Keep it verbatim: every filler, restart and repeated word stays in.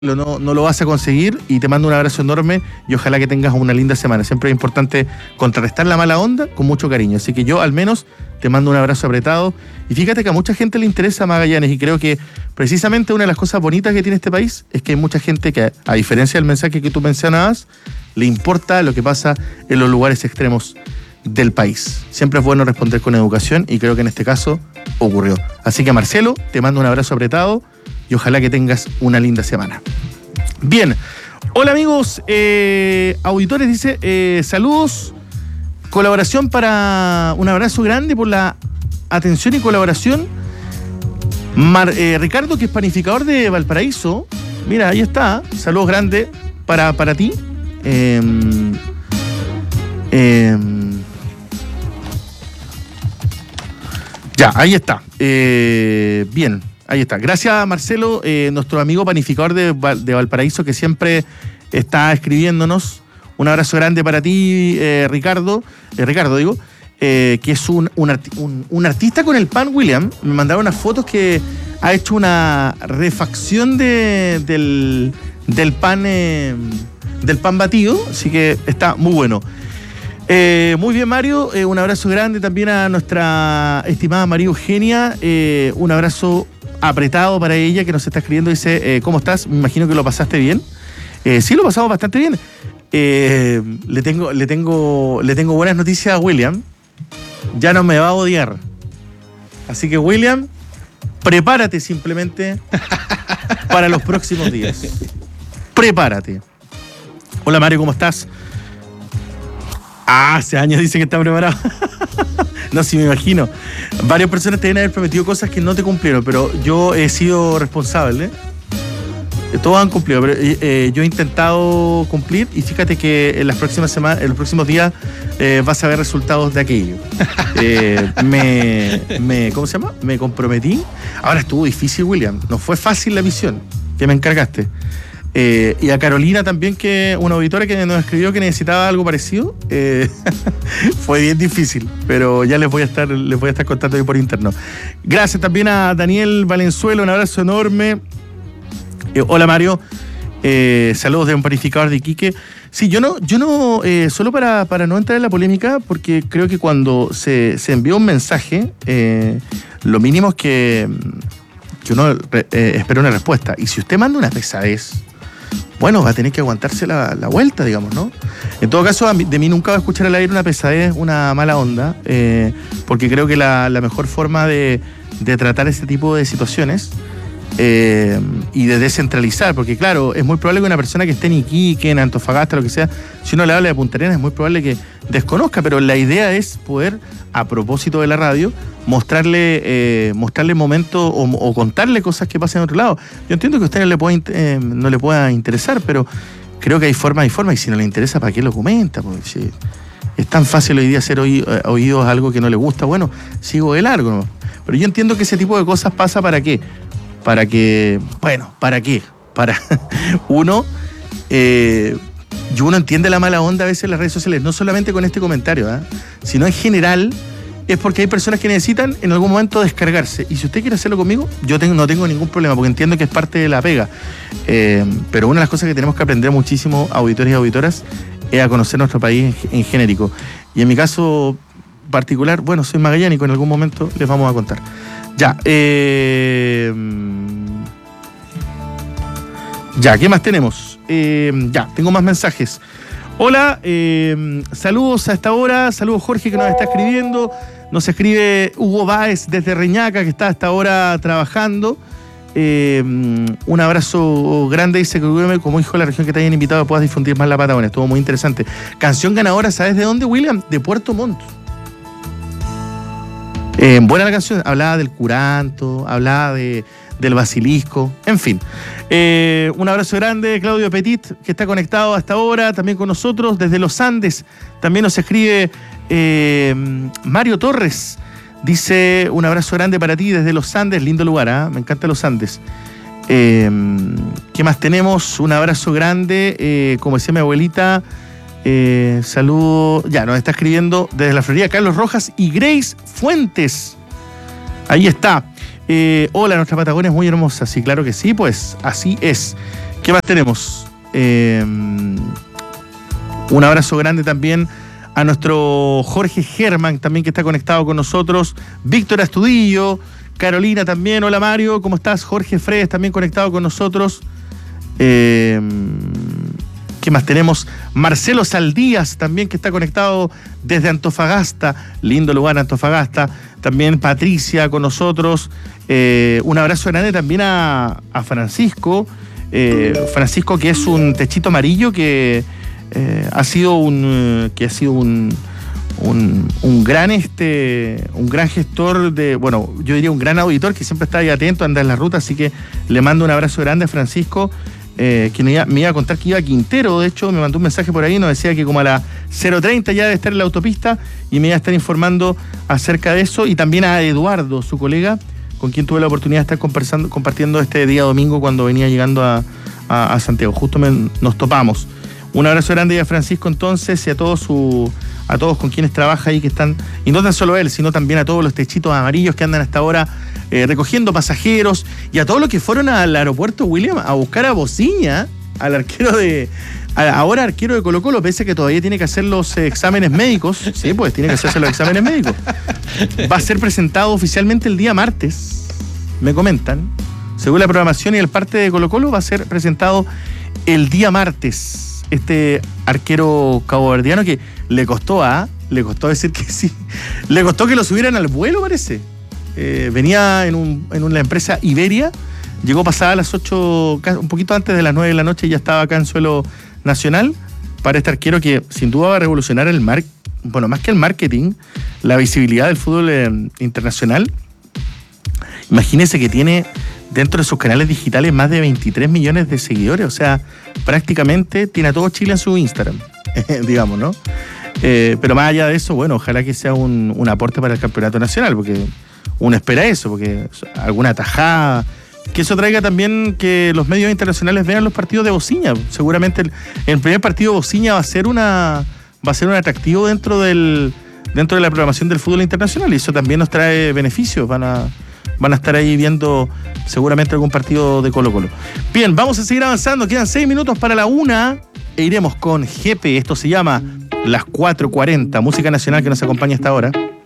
No, no lo vas a conseguir y te mando un abrazo enorme y ojalá que tengas una linda semana. Siempre es importante contrarrestar la mala onda con mucho cariño, así que yo al menos te mando un abrazo apretado y fíjate que a mucha gente le interesa Magallanes y creo que precisamente una de las cosas bonitas que tiene este país es que hay mucha gente que, a diferencia del mensaje que tú mencionabas, le importa lo que pasa en los lugares extremos del país. Siempre es bueno responder con educación y creo que en este caso ocurrió. Así que Marcelo, te mando un abrazo apretado y ojalá que tengas una linda semana. Bien, hola amigos, eh, auditores, dice, eh, saludos, colaboración para, un abrazo grande por la atención y colaboración. Mar, eh, Ricardo, que es panificador de Valparaíso, mira, ahí está, saludos grandes para, para ti. Eh, eh, ya, ahí está, eh, bien. Ahí está. Gracias, Marcelo, eh, nuestro amigo panificador de, de Valparaíso, que siempre está escribiéndonos. Un abrazo grande para ti, eh, Ricardo, eh, Ricardo digo, eh, que es un, un, arti un, un artista con el pan, William. Me mandaron unas fotos que ha hecho una refacción de, del, del pan eh, del pan batido, así que está muy bueno. Eh, muy bien, Mario, eh, un abrazo grande también a nuestra estimada María Eugenia, eh, un abrazo apretado para ella que nos está escribiendo, dice, eh, ¿cómo estás? Me imagino que lo pasaste bien. Eh, sí, lo pasamos bastante bien. Eh, le tengo, le tengo, le tengo buenas noticias a William. Ya no me va a odiar. Así que, William, prepárate simplemente para los próximos días. Prepárate. Hola, Mario, ¿cómo estás? Ah, hace años dice que está preparado. No, sí, me imagino. Varias personas te deben haber prometido cosas que no te cumplieron, pero yo he sido responsable. Todos han cumplido, pero eh, yo he intentado cumplir y fíjate que en las próximas semanas, en los próximos días eh, vas a ver resultados de aquello. Eh, me, me, ¿cómo se llama? Me comprometí. Ahora estuvo difícil, William. No fue fácil la misión que me encargaste. Eh, y a Carolina también, que una auditora que nos escribió que necesitaba algo parecido. Eh, fue bien difícil, pero ya les voy a estar les voy a estar contando ahí por interno. Gracias también a Daniel Valenzuela, un abrazo enorme. Eh, hola Mario, eh, saludos de un panificador de Iquique. Sí, yo no, yo no, eh, solo para, para no entrar en la polémica, porque creo que cuando se, se envió un mensaje, eh, lo mínimo es que, que uno eh, espera una respuesta. Y si usted manda una pesadez, bueno, va a tener que aguantarse la, la vuelta, digamos, ¿no? En todo caso, de mí nunca va a escuchar al aire una pesadez, una mala onda, eh, porque creo que la, la mejor forma de, de tratar este tipo de situaciones eh, y de descentralizar, porque claro, es muy probable que una persona que esté en Iquique, en Antofagasta, lo que sea, si uno le habla de Punta Arenas, es muy probable que desconozca, pero la idea es poder, a propósito de la radio, mostrarle eh, mostrarle momentos o, o contarle cosas que pasan en otro lado. Yo entiendo que a usted no le, puede, eh, no le pueda interesar, pero creo que hay formas y formas, y si no le interesa, ¿para qué lo comenta? Porque si es tan fácil hoy día hacer oí, oídos a algo que no le gusta, bueno, sigo de largo, ¿no? Pero yo entiendo que ese tipo de cosas pasa ¿para qué? Para que, bueno, ¿para qué? Para uno, eh, y uno entiende la mala onda a veces en las redes sociales, no solamente con este comentario, ¿eh? Sino en general. Es porque hay personas que necesitan en algún momento descargarse. Y si usted quiere hacerlo conmigo, yo tengo, no tengo ningún problema, porque entiendo que es parte de la pega. Eh, pero una de las cosas que tenemos que aprender muchísimo, auditores y auditoras, es a conocer nuestro país en, en genérico. Y en mi caso particular, bueno, soy magallánico, en algún momento les vamos a contar. Ya, eh, ya, ¿qué más tenemos? Eh, ya, tengo más mensajes. Hola, eh, saludos a esta hora, saludos Jorge que nos está escribiendo, nos escribe Hugo Báez desde Reñaca que está hasta ahora trabajando, eh, un abrazo grande, dice que como hijo de la región que te hayan invitado puedas difundir más la Patagonia, estuvo muy interesante. Canción ganadora, ¿sabes de dónde, William? De Puerto Montt. Eh, buena la canción, hablaba del curanto, hablaba de... del basilisco, en fin. Eh, un abrazo grande, Claudio Petit, que está conectado hasta ahora, también con nosotros, desde los Andes. También nos escribe eh, Mario Torres, dice, un abrazo grande para ti desde los Andes, lindo lugar, ¿eh? Me encantan los Andes. Eh, ¿Qué más tenemos? Un abrazo grande, eh, como decía mi abuelita, eh, saludo, ya, nos está escribiendo desde la Florida, Carlos Rojas y Grace Fuentes. Ahí está. Eh, hola, nuestra Patagonia es muy hermosa. Sí, claro que sí, pues así es. ¿Qué más tenemos? Eh, un abrazo grande también a nuestro Jorge Germán, también que está conectado con nosotros. Víctor Astudillo, Carolina también. Hola Mario, ¿cómo estás? Jorge Fredes también conectado con nosotros. Eh, ¿Qué más tenemos? Marcelo Saldías también, que está conectado desde Antofagasta. Lindo lugar, Antofagasta. También Patricia con nosotros. Eh, un abrazo grande también a, a Francisco. Eh, Francisco, que es un techito amarillo que eh, ha sido un que ha sido un, un, un gran este un gran gestor de, bueno, yo diría un gran auditor que siempre está ahí atento, anda en la ruta, así que le mando un abrazo grande a Francisco. Eh, que me iba, me iba a contar que iba a Quintero, de hecho me mandó un mensaje por ahí, nos decía que como a las cero treinta ya debe estar en la autopista y me iba a estar informando acerca de eso, y también a Eduardo, su colega, con quien tuve la oportunidad de estar conversando, compartiendo este día domingo cuando venía llegando a, a, a Santiago, justo me, nos topamos. Un abrazo grande a Francisco entonces y a todos su, a todos con quienes trabaja ahí que están, y no tan solo él, sino también a todos los techitos amarillos que andan hasta ahora eh, recogiendo pasajeros, y a todos los que fueron al aeropuerto William a buscar a Bociña, al arquero de, a, ahora arquero de Colo Colo, pese a que todavía tiene que hacer los eh, exámenes médicos. Sí, pues tiene que hacerse los exámenes médicos. Va a ser presentado oficialmente el día martes, me comentan. Según la programación y el parte de Colo Colo, va a ser presentado el día martes. Este arquero caboverdiano que le costó a, le costó decir que sí, le costó que lo subieran al vuelo, parece. Eh, venía en, un, en una empresa Iberia, llegó pasada a las ocho, un poquito antes de las nueve de la noche, y ya estaba acá en suelo nacional, para este arquero que sin duda va a revolucionar el mar, bueno, más que el marketing, la visibilidad del fútbol eh, internacional. Imagínense que tiene dentro de sus canales digitales más de veintitrés millones de seguidores, o sea, prácticamente tiene a todo Chile en su Instagram, digamos, ¿no? Eh, pero más allá de eso, bueno, ojalá que sea un, un aporte para el campeonato nacional, porque uno espera eso, porque alguna tajada, que eso traiga también que los medios internacionales vean los partidos de Bociña. Seguramente el, el primer partido de Bociña va a ser una va a ser un atractivo dentro del dentro de la programación del fútbol internacional, y eso también nos trae beneficios. Van a van a estar ahí viendo seguramente algún partido de Colo Colo. Bien, vamos a seguir avanzando, quedan seis minutos para la una e iremos con G P. Esto se llama Las cuatro cuarenta, música nacional que nos acompaña hasta ahora.